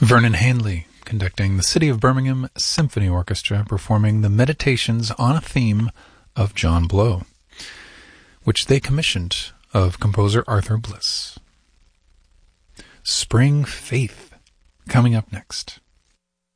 Vernon Handley conducting the City of Birmingham Symphony Orchestra performing the Meditations on a theme of John Blow, which they commissioned of composer Arthur Bliss. Spring Faith coming up next.